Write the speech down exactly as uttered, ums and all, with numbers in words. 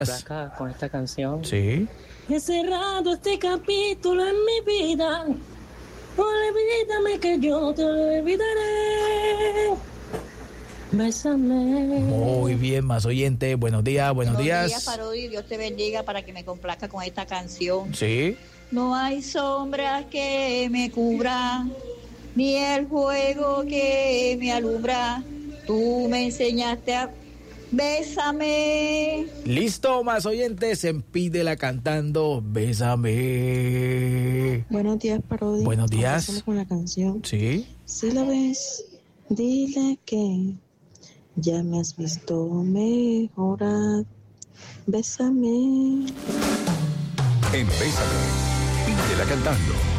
Acá con esta canción. Sí. He cerrado este capítulo en mi vida. Olvídame que yo te olvidaré. Bésame. Muy bien, más oyente. Buenos días, buenos, Buenos días. días, Parodi. Dios te bendiga para que me complazca con esta canción. Sí. No hay sombra que me cubra, ni el fuego que me alumbra. Tú me enseñaste a... Bésame. Listo, más oyentes. Empídela cantando. Bésame. Buenos días, Parodi. Buenos días. Empezamos con la canción. Sí. Si la ves, dile que ya me has visto mejorar. Bésame. En Bésame, pídela cantando.